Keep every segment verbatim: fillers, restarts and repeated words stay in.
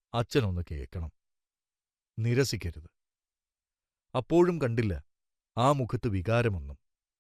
അച്ഛനൊന്ന് കേൾക്കണം. നിരസിക്കരുത്. അപ്പോഴും കണ്ടില്ല ആ മുഖത്ത് വികാരമൊന്നും.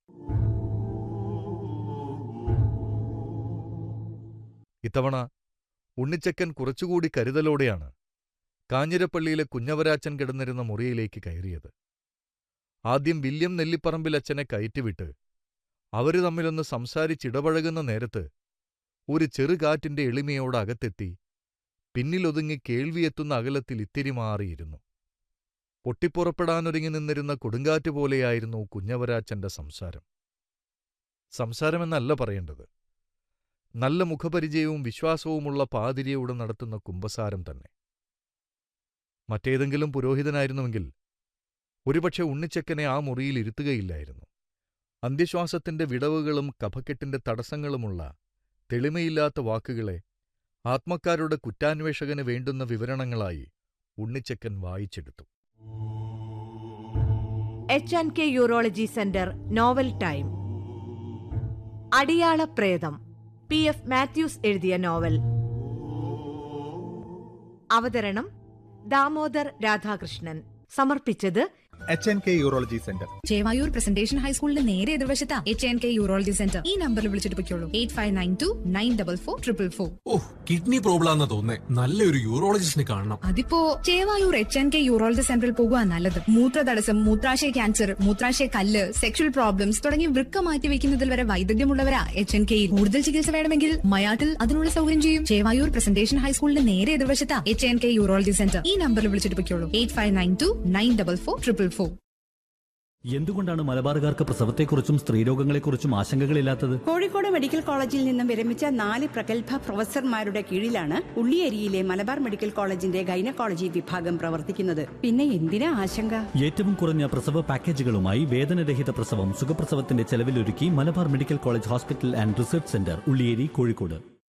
ഇത്തവണ ഉണ്ണിച്ചക്കൻ കുറച്ചുകൂടി കരുതലോടെയാണ് കാഞ്ഞിരപ്പള്ളിയിലെ കുഞ്ഞവരാച്ചൻ കിടന്നിരുന്ന മുറിയിലേക്ക് കയറിയത്. ആദ്യം വില്യം നെല്ലിപ്പറമ്പിലച്ഛനെ കയറ്റിവിട്ട് അവര് തമ്മിലൊന്ന് സംസാരിച്ചിടപഴകുന്ന നേരത്ത് ഒരു ചെറുകാറ്റിന്റെ എളിമയോട് അകത്തെത്തി പിന്നിലൊതുങ്ങി കേൾവിയെത്തുന്ന അകലത്തിൽ ഇത്തിരി മാറിയിരുന്നു. പൊട്ടിപ്പുറപ്പെടാനൊരുങ്ങി നിന്നിരുന്ന കൊടുങ്കാറ്റ് പോലെയായിരുന്നു കുഞ്ഞവരാച്ചന്റെ സംസാരം. സംസാരമെന്നല്ല പറയേണ്ടത്, നല്ല മുഖപരിചയവും വിശ്വാസവുമുള്ള പാതിരിയോട് നടത്തുന്ന കുമ്പസാരം തന്നെ. മറ്റേതെങ്കിലും പുരോഹിതനായിരുന്നുവെങ്കിൽ ഒരുപക്ഷെ ഉണ്ണിച്ചക്കനെ ആ മുറിയിൽ ഇരുത്തുകയില്ലായിരുന്നു. അന്ത്യശ്വാസത്തിന്റെ വിടവുകളും കഫക്കെട്ടിന്റെ തടസ്സങ്ങളുമുള്ള തെളിമയില്ലാത്ത വാക്കുകളെ ആത്മക്കാരുടെ കുറ്റാന്വേഷകന് വേണ്ടുന്ന വിവരണങ്ങളായി ഉണ്ണിച്ചക്കൻ വായിച്ചെടുത്തു. H and K urology centre novel time. അടിയാള പ്രേതം, പി എഫ് മാത്യൂസ് എഴുതിയ നോവൽ. അവതരണം ദാമോദർ രാധാകൃഷ്ണൻ. സമർപ്പിച്ചത് H and K urology centre, Chevayur presentation ഹൈസ്കൂളിന്റെ നേരെ എതിർവശത്താ H and K urology centre. ഈ നമ്പറിൽ വിളിച്ചിട്ട് പൊയ്ക്കോളൂ. Eight five nine to nine double four triple four. Oh, kidney problem ആണെന്ന് തോന്നേ. നല്ലൊരു യൂറോളജിസ്റ്റിനെ കാണണം. അതിപ്പോ Chevayur H and K urology സെന്ററിൽ പോകുക നല്ലത്. മൂത്രതടസ്സം, മൂത്രാശയ ക്യാൻസർ, മൂത്രാശയ കല്ല്, സെക്ഷൽ പ്രോബ്ലംസ് തുടങ്ങി വൃക്ക മാറ്റി വെക്കുന്നതിൽ വരെ വൈദഗ്ധ്യമുള്ളവരാ എച്ച് ആൻഡ് കെയിൽ. കൂടുതൽ ചികിത്സ വേണമെങ്കിൽ മയാട്ടിൽ അതിനുള്ള സൗകര്യം ചെയ്യും. ചേവായൂർ പ്രസന്റേഷൻ ഹൈസ്കൂളിന്റെ നേരെ എതിർവശത്താ H and K urology centre. ഈ നമ്പറിൽ വിളിച്ചിട്ട് പൊയ്ക്കോളൂ. Eight five nine to nine double four triple four. എന്തുകൊണ്ടാണ് മലബാറുകാർക്ക് പ്രസവത്തെക്കുറിച്ചും സ്ത്രീരോഗങ്ങളെക്കുറിച്ചും ആശങ്കകളില്ലാത്തത്? കോഴിക്കോട് മെഡിക്കൽ കോളേജിൽ നിന്നും വിരമിച്ച നാല് പ്രഗത്ഭ പ്രൊഫസർമാരുടെ കീഴിലാണ് ഉള്ളിയേരിയിലെ മലബാർ മെഡിക്കൽ കോളേജിന്റെ ഗൈനക്കോളജി വിഭാഗം പ്രവർത്തിക്കുന്നത്. പിന്നെ എന്തിനാ ആശങ്ക? ഏറ്റവും കുറഞ്ഞ പ്രസവ പാക്കേജുകളുമായി വേദനരഹിത പ്രസവം സുഖപ്രസവത്തിന്റെ ചെലവിലൊരുക്കി Malabar medical college hospital and research centre, Ulliyeri, Kozhikode.